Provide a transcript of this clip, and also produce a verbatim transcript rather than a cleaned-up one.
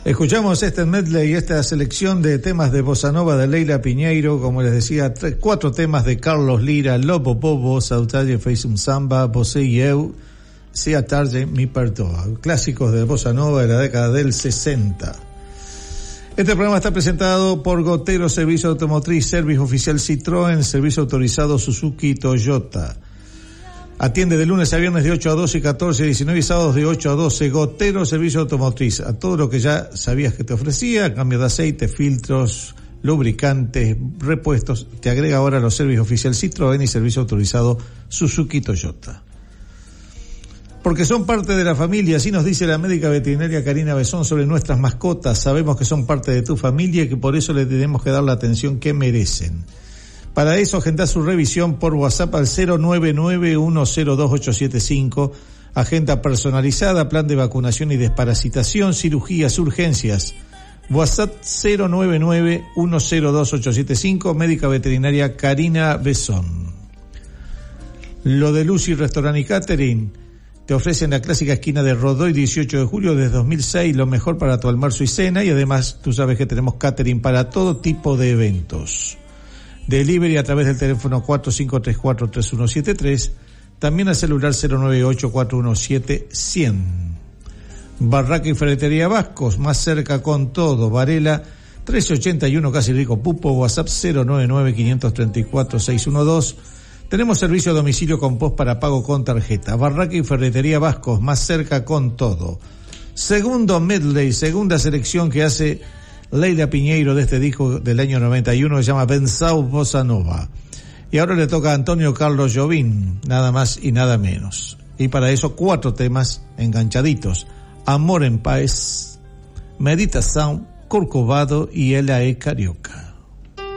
Escuchamos este medley y esta selección de temas de bossa nova de Leila Piñeiro, como les decía, tres, cuatro temas de Carlos Lira, Lobo Bobo, Saudade fez un samba, Você e eu, Se a tarde me perdoa, clásicos de bossa nova de la década del sesenta. Este programa está presentado por Gotero Servicio Automotriz, Servicio Oficial Citroën, Servicio Autorizado Suzuki Toyota. Atiende de lunes a viernes de ocho a doce y catorce a diecinueve y sábados de ocho a doce. Gotero Servicio Automotriz. A todo lo que ya sabías que te ofrecía, cambio de aceite, filtros, lubricantes, repuestos. Te agrega ahora los servicios oficial Citroën y servicio autorizado Suzuki Toyota. Porque son parte de la familia, así nos dice la médica veterinaria Karina Besón sobre nuestras mascotas. Sabemos que son parte de tu familia y que por eso le tenemos que dar la atención que merecen. Para eso, agenda su revisión por WhatsApp al cero nueve nueve uno cero dos ocho siete cinco. Agenda personalizada, plan de vacunación y desparasitación, cirugías, urgencias. WhatsApp cero nueve nueve uno cero dos ocho siete cinco. Médica veterinaria Karina Besón. Lo de Lucy Restaurant y Catering te ofrecen la clásica esquina de Rodoy dieciocho de julio desde dos mil seis, lo mejor para tu almuerzo y cena, y además tú sabes que tenemos catering para todo tipo de eventos. Delivery a través del teléfono cuatro cinco tres cuatro tres uno siete tres, también al celular cero nueve ocho cuatro uno siete cero cero. Barraca y Ferretería Vascos, más cerca con todo, Varela trece ochenta y uno, Casi Rico Pupo, WhatsApp cero nueve nueve cinco tres cuatro seis uno dos. Tenemos servicio a domicilio con post para pago con tarjeta. Barraca y Ferretería Vascos, más cerca con todo. Segundo medley, segunda selección que hace Leila Piñeiro de este disco del año noventa y uno, que se llama Pensao Bossa Nova. Y ahora le toca a Antonio Carlos Jobim, nada más y nada menos. Y para eso cuatro temas enganchaditos: Amor en Paz, Meditação, Corcovado y Ela é Carioca.